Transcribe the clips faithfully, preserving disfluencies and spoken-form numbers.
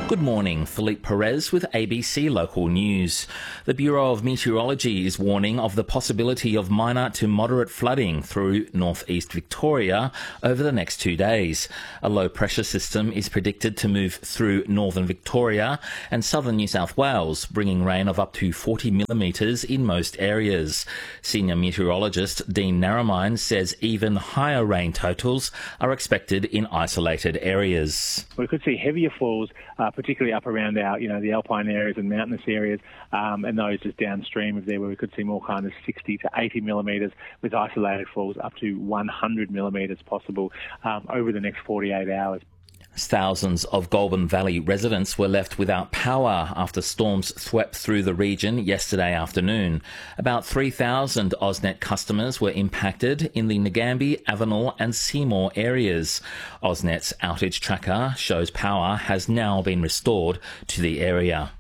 Good morning, Philippe Perez with A B C Local News. The Bureau of Meteorology is warning of the possibility of minor to moderate flooding through northeast Victoria over the next two days. A low pressure system is predicted to move through northern Victoria and southern New South Wales, bringing rain of up to forty millimetres in most areas. Senior meteorologist Dean Narromine says even higher rain totals are expected in isolated areas. We could see heavier falls, uh, particularly up around our, you know, the alpine areas and mountainous areas, um, and those just downstream of there where we could see more kind of sixty to eighty millimetres with isolated falls up to one hundred millimetres possible um, over the next forty-eight hours. Thousands of Goulburn Valley residents were left without power after storms swept through the region yesterday afternoon. About three thousand AusNet customers were impacted in the Nagambie, Avenel and Seymour areas. AusNet's outage tracker shows power has now been restored to the area.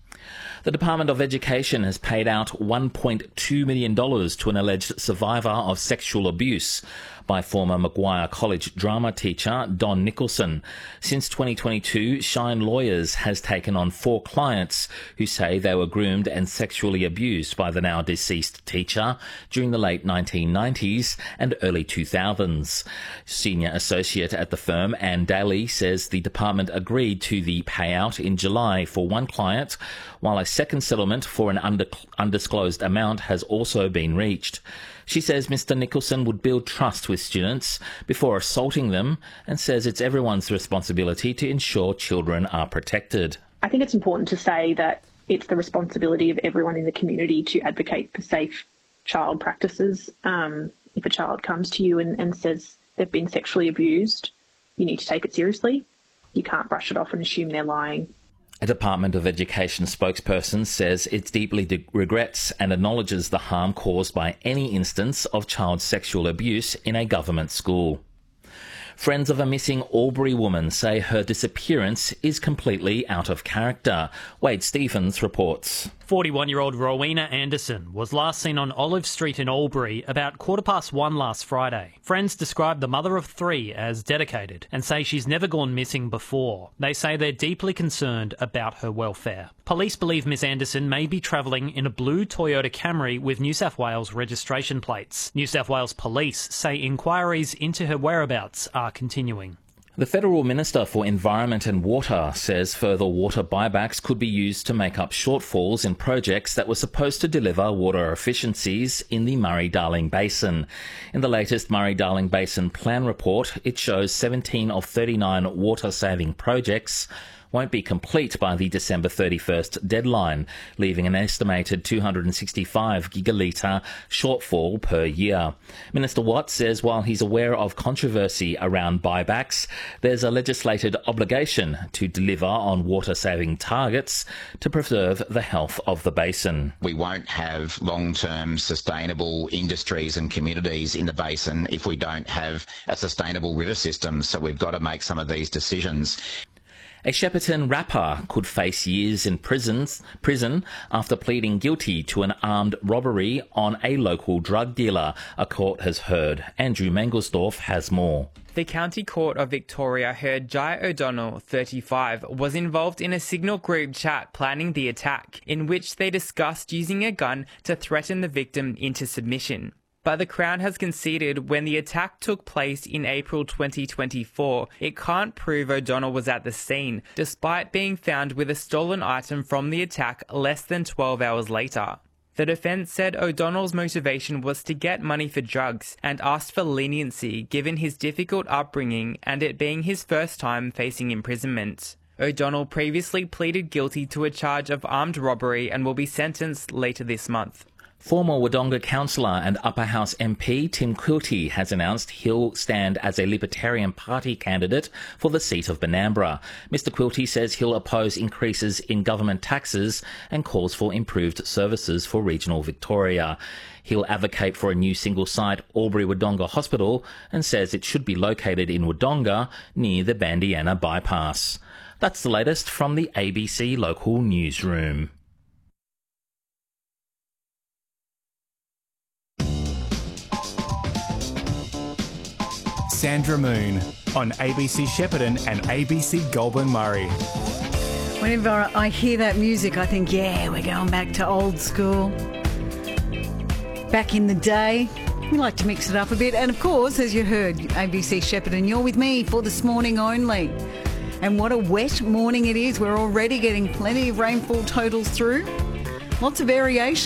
The Department of Education has paid out one point two million dollars to an alleged survivor of sexual abuse by former Maguire College drama teacher Don Nicholson. Since twenty twenty-two, Shine Lawyers has taken on four clients who say they were groomed and sexually abused by the now deceased teacher during the late nineteen nineties and early two thousands. Senior associate at the firm, Anne Daly, says the department agreed to the payout in July for one client, while a second settlement for an under- undisclosed amount has also been reached. She says Mister Nicholson would build trust with students before assaulting them and says it's everyone's responsibility to ensure children are protected. I think it's important to say that it's the responsibility of everyone in the community to advocate for safe child practices. Um, if a child comes to you and, and says they've been sexually abused, you need to take it seriously. You can't brush it off and assume they're lying. A Department of Education spokesperson says it deeply de- regrets and acknowledges the harm caused by any instance of child sexual abuse in a government school. Friends of a missing Albury woman say her disappearance is completely out of character. Wade Stephens reports. forty-one-year-old Rowena Anderson was last seen on Olive Street in Albury about quarter past one last Friday. Friends describe the mother of three as dedicated and say she's never gone missing before. They say they're deeply concerned about her welfare. Police believe Miss Anderson may be travelling in a blue Toyota Camry with New South Wales registration plates. New South Wales Police say inquiries into her whereabouts are continuing. The Federal Minister for Environment and Water says further water buybacks could be used to make up shortfalls in projects that were supposed to deliver water efficiencies in the Murray-Darling Basin. In the latest Murray-Darling Basin Plan report, it shows seventeen of thirty-nine water-saving projects won't be complete by the December thirty-first deadline, leaving an estimated two hundred sixty-five gigalitre shortfall per year. Minister Watt says while he's aware of controversy around buybacks, there's a legislated obligation to deliver on water-saving targets to preserve the health of the basin. We won't have long-term sustainable industries and communities in the basin if we don't have a sustainable river system, so we've got to make some of these decisions. A Shepparton rapper could face years in prisons, prison after pleading guilty to an armed robbery on a local drug dealer, a court has heard. Andrew Mangelsdorf has more. The County Court of Victoria heard Jai O'Donnell, thirty-five, was involved in a Signal group chat planning the attack, in which they discussed using a gun to threaten the victim into submission. But the Crown has conceded when the attack took place in April twenty twenty-four, it can't prove O'Donnell was at the scene, despite being found with a stolen item from the attack less than twelve hours later. The defence said O'Donnell's motivation was to get money for drugs and asked for leniency given his difficult upbringing and it being his first time facing imprisonment. O'Donnell previously pleaded guilty to a charge of armed robbery and will be sentenced later this month. Former Wodonga councillor and Upper House M P Tim Quilty has announced he'll stand as a Libertarian Party candidate for the seat of Benambra. Mister Quilty says he'll oppose increases in government taxes and calls for improved services for regional Victoria. He'll advocate for a new single-site Albury-Wodonga hospital and says it should be located in Wodonga near the Bandiana bypass. That's the latest from the A B C Local Newsroom. Sandra Moon on A B C Shepparton and A B C Goulburn Murray. Whenever I hear that music, I think, yeah, we're going back to old school. Back in the day. We like to mix it up a bit. And of course, as you heard, A B C Shepparton, you're with me for this morning only. And what a wet morning it is. We're already getting plenty of rainfall totals through. Lots of variation.